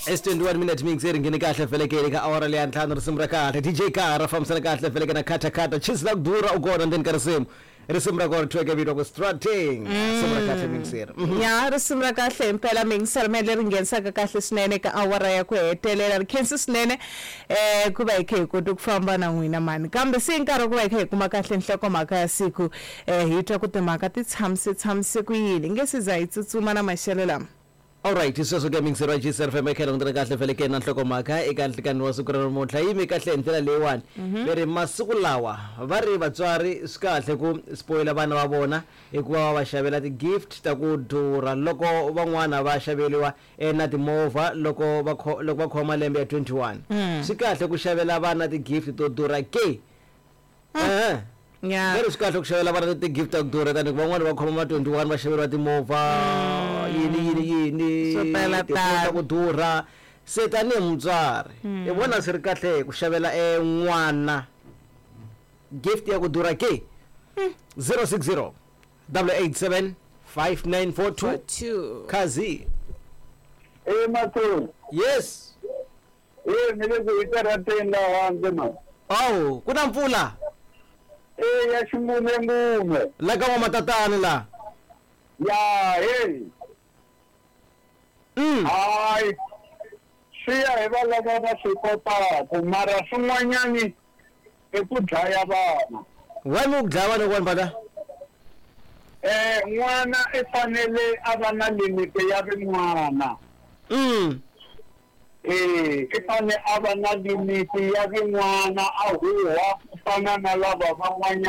It's 21 minutes mix ngene kahle vele ke ka awara le yanhlanu risimra kahle DJ Kara famsana kahle vele ke na khatha chisla kudura ukona ndeni ka risimu risimra kona tweke video ku strating risimra kahle mixer ya risimra kahle impela mixer medle ringenisa kahle sinene ka awara ya ku hetelela rikhensi sinene kuba ikhe kodwa kufamba na n'wina mani kambe sinkarhi kuba ikhe kuma kahle nhloko mhaka ya siku hi twa ku timhaka ti tshamisise ku yini ngesiza hi tsutsuma na maxelo lama. Alright, isoso ke mixer wa Gisel FM ke ndira kahle vele ke na nhloko mhaka eka nhlikani wa siku ra namuntlha yimi kahle ndlela leyiwani leri masiku lawa va ri vatswari swi kahle ku spoiler vana va vona hikuva va xavela ti gift ta ku durha loko van'wana va xaveliwa na timovha loko va khoma lembe ya 21 swi kahle ku xavela vana ti gift to durha ke Yeah. Very swi kahle ku xavela vana ti gift ta ku durha tani van'wana va khoma ma 21 va xaveriwa timovha yini So pela ta ku durha se tani mutswari i vona swi ri kahle ku xavela n'wana gift ya ku durha ke 060 887 5942 Kazi Mato. yes Mile kuitara tenda wanze ma. oh kuna mvula Ya shimume. la kama matatani la Ya Ai. Siya ebala baba sikota kumara sumanyani ekudlaya bana. wani ukudlaya vana kwani bata N'wana efanele abana limite ya n'wana. Ifane abana limite ya n'wana a huwa fana na lava van'wanyana.